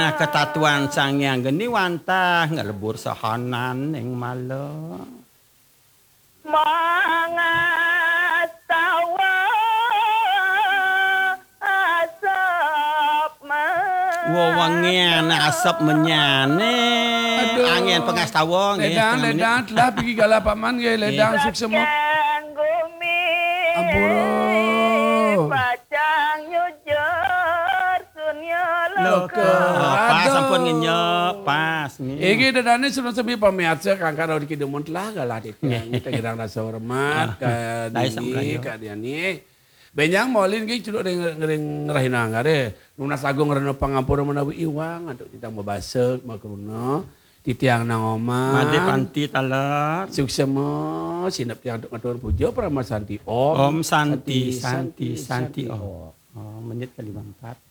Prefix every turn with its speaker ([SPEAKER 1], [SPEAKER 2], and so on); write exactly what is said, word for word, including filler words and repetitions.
[SPEAKER 1] Nah ketatuan sangyang geni wantah ngelebur sahanan ing malo.
[SPEAKER 2] Mangastawa asap
[SPEAKER 1] Wewengian asap menyane.
[SPEAKER 3] Aduh.
[SPEAKER 1] Angin pengastawa nggih.
[SPEAKER 3] Ledang,
[SPEAKER 1] setengah menit.
[SPEAKER 3] ledang, telah pergi galah paman ge, ledang suksema.
[SPEAKER 2] Gumi
[SPEAKER 3] Ampura.
[SPEAKER 2] Pacang nyujar sunya
[SPEAKER 1] Loka.
[SPEAKER 2] loka
[SPEAKER 1] Pas
[SPEAKER 3] Aduh.
[SPEAKER 1] sampun ngenyok pas nggih.
[SPEAKER 3] Ege dadane sebelum sebi pamiatsa kangkar di kidemun telah galah di kita gerang rasa hormat ka
[SPEAKER 1] Dai
[SPEAKER 3] dini
[SPEAKER 1] samprayo.
[SPEAKER 3] ka diani. Benjang maulin ge cuduk ngering ngerahin angare. Lunas agung reno pangampura menawi iwang aduk kita mau basek makruna titiang nang omah.
[SPEAKER 1] Made panti talat.
[SPEAKER 3] Suksema sinep tiang untuk ngatur puja Prama Santi Om.
[SPEAKER 1] Om Santi Santi Santi. Oh, oh menit ke lima puluh empat.